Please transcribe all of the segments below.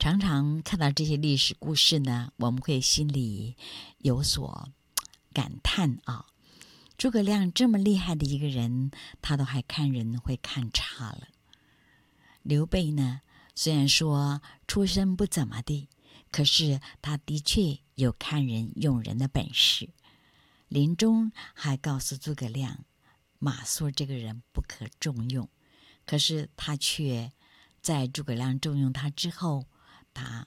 常常看到这些历史故事呢，我们会心里有所感叹啊。诸葛亮这么厉害的一个人，他都还看人会看差了。刘备呢，虽然说出身不怎么地，可是他的确有看人用人的本事。临终还告诉诸葛亮，马谡这个人不可重用。可是他却在诸葛亮重用他之后，他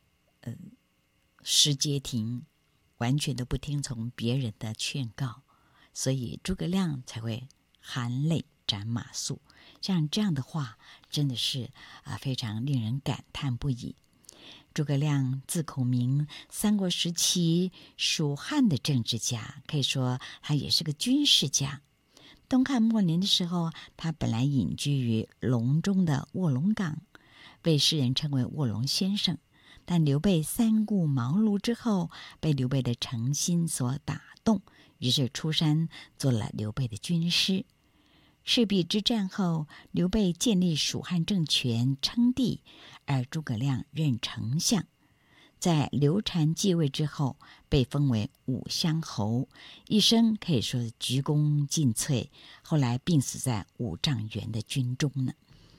失街亭，完全都不听从别人的劝告，所以诸葛亮才会含泪斩马谡。像这样的话，真的是非常令人感叹不已。诸葛亮字孔明，三国时期蜀汉的政治家，可以说他也是个军事家。东汉末年的时候，他本来隐居于隆中的卧龙岗，被世人称为卧龙先生。但刘备三顾茅庐之后，被刘备的诚心所打动，于是出山做了刘备的军师。赤壁之战后，刘备建立蜀汉政权，称帝，而诸葛亮任丞相。在刘禅继位之后，被封为武乡侯，一生可以说是鞠躬尽瘁，后来病死在五丈原的军中呢。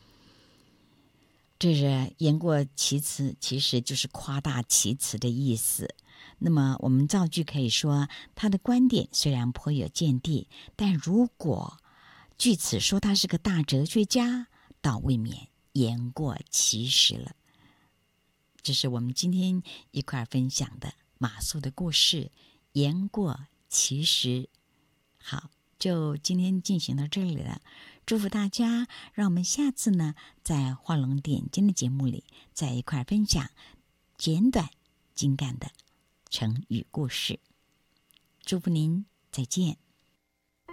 这是言过其词，其实就是夸大其词的意思。那么我们造句可以说，他的观点虽然颇有见地，但如果据此说他是个大哲学家，倒未免言过其实了。这是我们今天一块分享的马谡的故事，言过其实。好，就今天进行到这里了，祝福大家，让我们下次呢，在画龙点睛的节目里，在一块分享简短精干的成语故事。祝福您，再见。